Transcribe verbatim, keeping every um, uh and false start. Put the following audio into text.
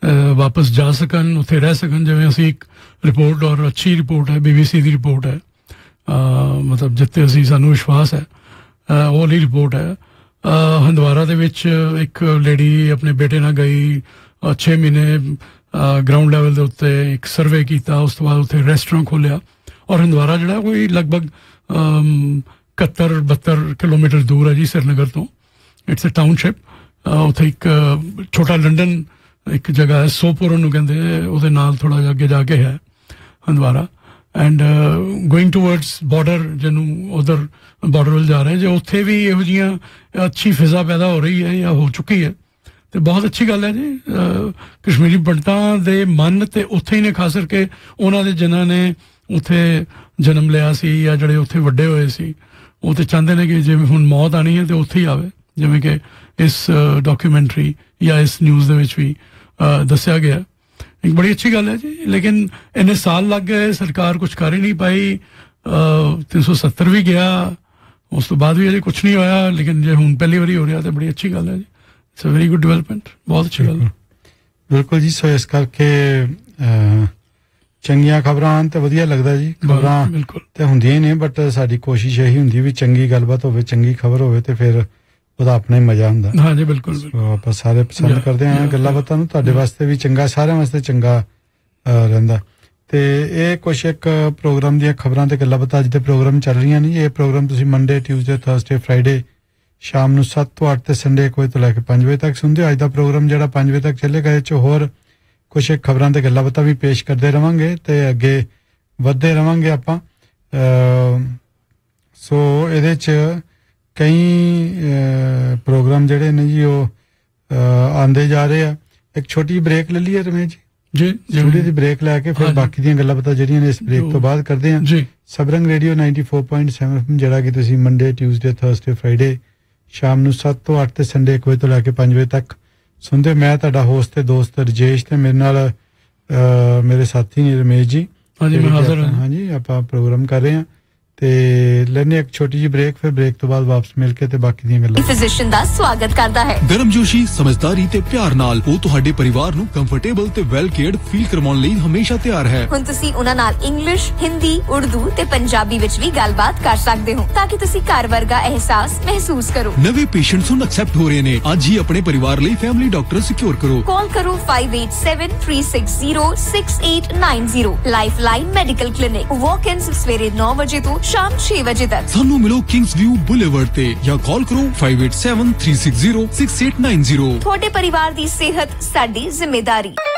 वापस जा सकन, उत्थे रह सकन। जिवें असीं एक रिपोर्ट और अच्छी रिपोर्ट है बी बी सी की रिपोर्ट है, मतलब जिते असीं सानूं विश्वास है ਉਹ ਵਾਲੀ ਰਿਪੋर्ट है। हंदवारा ਦੇ ਵਿੱਚ ਇੱਕ ਲੇਡੀ ਆਪਣੇ ਬੇਟੇ ਨਾਲ ਗਈ, ਛੇ ਮਹੀਨੇ ਗਰਾਊਂਡ ਲੈਵਲ ਦੇ ਉੱਤੇ ਇੱਕ ਸਰਵੇ ਕੀਤਾ, ਉਸ ਤੋਂ ਬਾਅਦ ਉੱਥੇ ਰੈਸਟੋਰੈਂਟ ਖੋਲ੍ਹਿਆ। ਔਰ ਹੰਦਵਾਰਾ ਜਿਹੜਾ ਕੋਈ ਲਗਭਗ ਇਕਹੱਤਰ ਬਹੱਤਰ ਕਿਲੋਮੀਟਰ ਦੂਰ ਹੈ ਜੀ श्रीनगर ਤੋਂ। It's a township. ਉੱਥੇ ਇੱਕ ਛੋਟਾ ਲੰਡਨ ਇੱਕ ਜਗ੍ਹਾ ਹੈ, ਸੋਪੁਰ ਉਹਨੂੰ ਕਹਿੰਦੇ, ਉਹਦੇ ਨਾਲ ਥੋੜ੍ਹਾ ਜਿਹਾ ਅੱਗੇ ਜਾ ਕੇ ਹੈ ਹੰਦਵਾਰਾ। ਐਂਡ ਗੋਇੰਗ ਟੂਵਰਡਸ ਬਾਰਡਰ, ਜਿਹਨੂੰ ਉਧਰ ਬਾਰਡਰ ਵੱਲ ਜਾ ਰਹੇ, ਜੇ ਉੱਥੇ ਵੀ ਇਹੋ ਜਿਹੀਆਂ ਅੱਛੀ ਫਿਜ਼ਾ ਪੈਦਾ ਹੋ ਰਹੀ ਹੈ ਜਾਂ ਹੋ ਚੁੱਕੀ ਹੈ ਤੇ ਬਹੁਤ ਅੱਛੀ ਗੱਲ ਹੈ ਜੀ। ਕਸ਼ਮੀਰੀ ਪੰਡਤਾਂ ਦੇ ਮਨ ਤੇ ਉੱਥੇ ਹੀ ਨੇ, ਖਾਸ ਕਰਕੇ ਉਹਨਾਂ ਦੇ ਜਿਨ੍ਹਾਂ ਨੇ ਉੱਥੇ ਜਨਮ ਲਿਆ ਸੀ ਜਾਂ ਜਿਹੜੇ ਉੱਥੇ ਵੱਡੇ ਹੋਏ ਸੀ, ਉਹ ਤੇ ਚਾਹੁੰਦੇ ਨੇ ਕਿ ਜਿਵੇਂ ਹੁਣ ਮੌਤ ਆਣੀ ਹੈ ਤੇ ਉੱਥੇ ਹੀ ਆਵੇ, ਜਿਵੇਂ ਕਿ ਇਸ ਡਾਕੂਮੈਂਟਰੀ ਜਾਂ ਇਸ ਨਿਊਜ਼ ਦੇ ਵਿੱਚ ਵੀ ਦੱਸਿਆ ਗਿਆ। एक बड़ी अच्छी गल है जी। लेकिन इन्ने साल लग गए, सरकार कुछ कर ही नहीं पाई। तीन सौ सत्तर भी गया, उस तो बाद भी अजे कुछ नहीं होया, लेकिन जो हूँ पहली बारी हो रहा तो बड़ी अच्छी गल है जी। It's a very good development, बहुत अच्छी गल। बिल्कुल जी। सो इस करके चंगियां खबरां ते वधिया लगदा जी। खबरां बिल्कुल ते हुंदियां ही ने, बट साडी कोशिश यही हुंदी भी चंगी गलबात होवे, चंगी खबर होवे ते फिर ਉਹਦਾ ਆਪਣਾ ਹੀ ਮਜ਼ਾ ਹੁੰਦਾ। ਹਾਂ ਜੀ ਬਿਲਕੁਲ। ਆਪਾਂ ਸਾਰੇ ਪਸੰਦ ਕਰਦੇ ਹਾਂ ਗੱਲਾਂ ਬਾਤਾਂ ਨੂੰ, ਤੁਹਾਡੇ ਵਾਸਤੇ ਵੀ ਚੰਗਾ, ਸਾਰਿਆਂ ਵਾਸਤੇ ਚੰਗਾ ਰਹਿੰਦਾ। ਤੇ ਇਹ ਕੁਛ ਇੱਕ ਪ੍ਰੋਗਰਾਮ ਦੀਆਂ ਖਬਰਾਂ ਤੇ ਗੱਲਾਂ ਬਾਤਾਂ ਅੱਜ ਦੇ ਪ੍ਰੋਗਰਾਮ ਚੱਲ ਰਹੀਆਂ ਨੇ। ਇਹ ਪ੍ਰੋਗਰਾਮ ਤੁਸੀਂ ਮੰਡੇ, ਟਿਊਜ਼ਡੇ, ਥਰਸਡੇ, ਫਰਾਈਡੇ ਸ਼ਾਮ ਨੂੰ ਸੱਤ ਤੋਂ ਅੱਠ ਤੇ ਸੰਡੇ ਇੱਕ ਵਜੇ ਤੋਂ ਲੈ ਕੇ ਪੰਜ ਵਜੇ ਤੱਕ ਸੁਣਦੇ ਹੋ। ਅੱਜ ਦਾ ਪ੍ਰੋਗਰਾਮ ਜਿਹੜਾ ਪੰਜ ਵਜੇ ਤੱਕ ਚੱਲੇਗਾ, ਇਹ 'ਚ ਹੋਰ ਕੁਛ ਇੱਕ ਖਬਰਾਂ ਤੇ ਗੱਲਾਂ ਬਾਤਾਂ ਵੀ ਪੇਸ਼ ਕਰਦੇ ਰਵਾਂਗੇ ਤੇ ਅੱਗੇ ਵੱਧਦੇ ਰਵਾਂਗੇ ਆਪਾਂ। ਸੋ ਇਹਦੇ 'ਚ ਕਈ ਪ੍ਰੋਗਰਾਮ ਜਿਹੜੇ ਨੇ ਜੀ ਉਹ ਆਉਂਦੇ ਜਾ ਰਹੇ ਆ। ਇੱਕ ਛੋਟੀ ਬ੍ਰੇਕ ਲੈ ਲਈਏ ਰਮੇਸ਼ ਜੀ, ਥੋੜੀ ਜਿਹੀ ਬ੍ਰੇਕ ਲੈ ਕੇ ਫਿਰ ਬਾਕੀ ਦੀਆਂ ਗੱਲਾਂ ਬਾਤਾਂ ਜਿਹੜੀਆਂ ਨੇ ਇਸ ਬ੍ਰੇਕ ਤੋਂ ਬਾਅਦ ਕਰਦੇ ਹਾਂ। ਸਬਰੰਗ radio ninety four point seven F M, ਜਿਹੜਾ ਕਿ ਤੁਸੀਂ ਮੰਡੇ, ਟਿਊਜ਼ਡੇ, ਥਰਸਡੇ, ਫਰਾਈਡੇ ਸ਼ਾਮ ਨੂੰ ਸੱਤ ਤੋਂ ਅੱਠ ਤੇ ਸੰਡੇ ਇੱਕ ਵਜੇ ਤੋਂ ਲੈ ਕੇ ਪੰਜ ਵਜੇ ਤੱਕ ਸੁਣਦੇ। ਮੈਂ ਤੁਹਾਡਾ ਹੋਸਟ ਤੇ ਦੋਸਤ ਰਜੇਸ਼ ਤੇ ਮੇਰੇ ਨਾਲ ਮੇਰੇ ਸਾਥੀ ਨੇ ਰਮੇਸ਼ ਜੀ। ਹਾਂਜੀ ਮੈਂ ਹਾਜ਼ਰ ਹਾਂ। ਹਾਂਜੀ ਆਪਾਂ ਪ੍ਰੋਗਰਾਮ ਕਰ ਰਹੇ ਹਾਂ ਤੇ ਲੈਣੇ ਇੱਕ ਛੋਟੀ ਜਿਹੀ ਬ੍ਰੇਕ, ਫਿਰ ਬ੍ਰੇਕ ਤੋਂ ਬਾਅਦ ਵਾਪਸ ਮਿਲ ਕੇ ਤੇ ਬਾਕੀ ਦੀਆਂ ਗੱਲਾਂ। ਫਿਜ਼ੀਸ਼ੀਅਨ ਦਾ ਸਵਾਗਤ ਕਰਦਾ ਹੈ। ਗਰਮਜੋਸ਼ੀ, ਸਮਝਦਾਰੀ ਤੇ ਪਿਆਰ ਨਾਲ ਉਹ ਤੁਹਾਡੇ ਪਰਿਵਾਰ ਨੂੰ ਕੰਫਰਟੇਬਲ ਤੇ ਵੈਲ ਕੇਅਰਡ ਫੀਲ ਕਰਵਾਉਣ ਲਈ ਹਮੇਸ਼ਾ ਤਿਆਰ ਹੈ। ਹੁਣ ਤੁਸੀਂ ਉਹਨਾਂ ਨਾਲ ਇੰਗਲਿਸ਼, ਹਿੰਦੀ, ਉਰਦੂ ਤੇ ਪੰਜਾਬੀ ਵਿੱਚ ਵੀ ਗੱਲਬਾਤ ਕਰ ਸਕਦੇ ਹੋ ਤਾਂ ਕਿ ਤੁਸੀਂ ਘਰ ਵਰਗਾ ਅਹਿਸਾਸ ਮਹਿਸੂਸ ਕਰੋ। ਨਵੇਂ ਪੇਸ਼ੈਂਟਸ ਹੁਣ ਐਕਸੈਪਟ ਹੋ ਰਹੇ ਨੇ। ਅੱਜ ਹੀ ਆਪਣੇ ਪਰਿਵਾਰ ਲਈ ਫੈਮਿਲੀ ਡਾਕਟਰ ਸਿਕਿਉਰ ਕਰੋ। ਕਾਲ ਕਰੋ five eight seven three six zero six eight nine zero। Lifeline medical clinic, ਵਾਕ-ਇਨਸ ਸਵੇਰੇ ਨੌ ਵਜੇ ਤੋਂ ਸ਼ਾਮ ਛੇ ਵਜੇ ਤੱਕ। ਸਾਨੂੰ ਮਿਲੋ ਕਿੰਗਸ ਵਿਊ ਬੁਲੇਵਰਡ ਤੇ ਜਾਂ ਕਾਲ ਕਰੋ five eight seven three six zero six eight nine zero। ਤੁਹਾਡੇ ਪਰਿਵਾਰ ਦੀ ਸਿਹਤ ਸਾਡੀ ਜ਼ਿੰਮੇਵਾਰੀ।